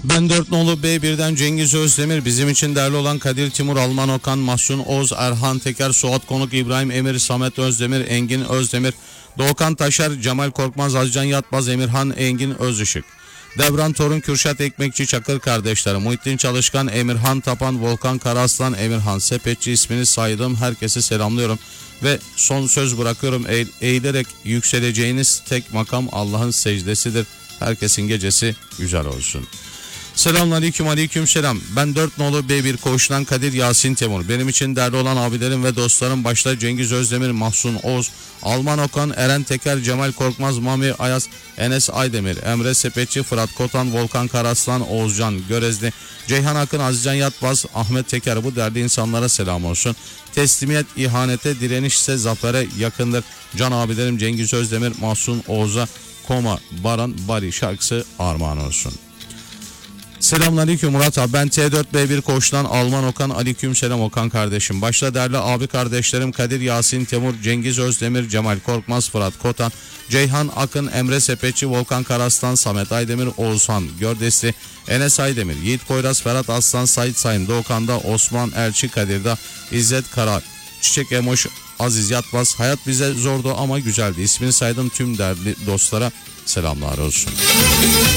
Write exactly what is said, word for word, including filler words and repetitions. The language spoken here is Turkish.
Ben dört nolu B bir'den Cengiz Özdemir, bizim için değerli olan Kadir Timur, Alman Okan, Mahsun Oğuz, Erhan Teker, Suat Konuk, İbrahim Emir, Samet Özdemir, Engin Özdemir, Doğukan Taşar, Cemal Korkmaz, Azcan Yatmaz, Emirhan Engin Özışık, Devran Torun, Kürşat Ekmekçi, Çakır kardeşleri, Muhittin Çalışkan, Emirhan Tapan, Volkan Karaslan, Emirhan Sepetçi, ismini saydığım herkese selamlıyorum ve son söz bırakıyorum. Eğ- eğilerek yükseleceğiniz tek makam Allah'ın secdesidir. Herkesin gecesi güzel olsun. Selamünaleyküm, aleyküm selam. Ben dört nolu B bir koğuştan Kadir Yasin Temur. Benim için değerli olan abilerim ve dostlarım başta Cengiz Özdemir, Mahsun Oğuz, Alman Okan, Eren Teker, Cemal Korkmaz, Mami Ayaz, Enes Aydemir, Emre Sepetçi, Fırat Kotan, Volkan Karaslan, Oğuzcan Görezli, Ceyhan Akın, Azizcan Yatbaz, Ahmet Teker, bu değerli insanlara selam olsun. Teslimiyet ihanete, direniş ise zafere yakındır. Can abilerim Cengiz Özdemir, Mahsun Oğuz'a Koma, Baran, Bari şarkısı armağan olsun. Selamünaleyküm Murat abi, ben T dört B bir koğuştan Alman Okan, aleyküm selam Okan kardeşim. Başta değerli abi kardeşlerim Kadir Yasin Temur, Cengiz Özdemir, Cemal Korkmaz, Fırat Kotan, Ceyhan Akın, Emre Sepetçi, Volkan Karaslan, Samet Aydemir, Oğuzhan Gördesli, Enes Aydemir, Yiğit Koyraz, Ferhat Aslan, Sait Sayın, Doğukan'da, Osman Elçi, Kadir'de, İzzet Kara, Çiçek Emoş, Aziz Yatmaz. Hayat bize zordu ama güzeldi. İsmini saydım tüm değerli dostlara selamlar olsun.